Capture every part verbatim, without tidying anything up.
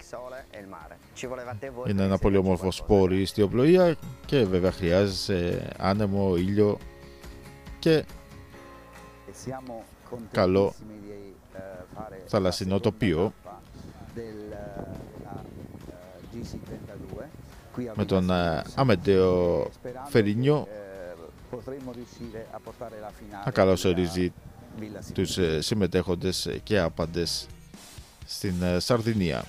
Είναι ένα πολύ όμορφο σπόρι στη οπλοεία και βέβαια χρειάζεσαι άνεμο, ήλιο και καλό θαλασσινό τοπίο. Με τον Αμεντέο Φερίνιο να καλωσορίζει τους συμμετέχοντες και άπαντες στην Σαρδινία.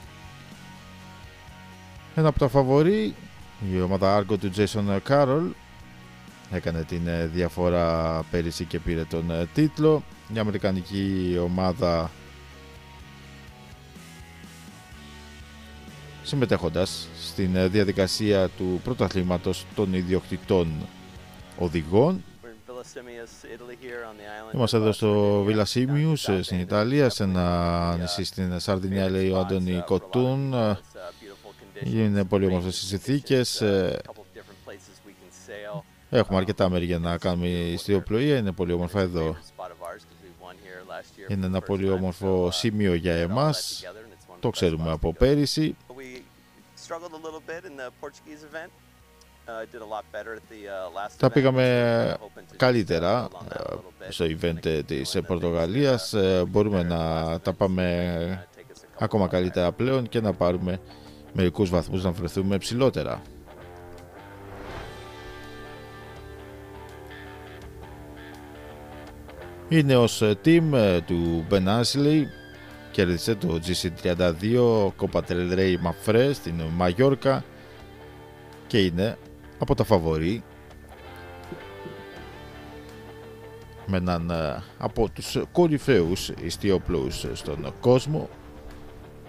Ένα από τα φαβορί, η ομάδα Argo του Jason Carroll, έκανε την διαφορά πέρυσι και πήρε τον τίτλο. Η αμερικανική ομάδα, συμμετέχοντας στην διαδικασία του πρωταθλήματος των ιδιοκτητών οδηγών. Είμαστε εδώ στο Βιλασίμιους στην Ιταλία, σε ένα νησί στην Σαρδινία, λέει ο Αντώνη Κοτούν. Είναι πολύ όμορφες οι συνθήκες. Έχουμε αρκετά μέρη για να κάνουμε ιστιοπλοεία. Είναι πολύ όμορφα εδώ. Είναι ένα πολύ όμορφο σημείο για εμάς. Το ξέρουμε από πέρυσι. Τα πήγαμε καλύτερα στο event της Πορτογαλίας. Μπορούμε να τα πάμε ακόμα καλύτερα πλέον και να πάρουμε μερικούς βαθμούς, να βρεθούμε ψηλότερα. Η νέος team του Ben Ashley κέρδισε το τζι σι τριάντα δύο Copa del Rey Mafre στην Μαγιόρκα και είναι από τα φαβορί με έναν από τους κορυφαίους ιστιοπλούς στον κόσμο.